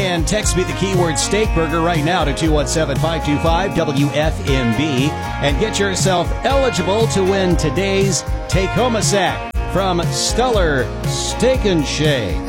And text me the keyword Steakburger right now to 217-525-WFMB and get yourself eligible to win today's Take Home a Sack from Stellar Steak and Shake.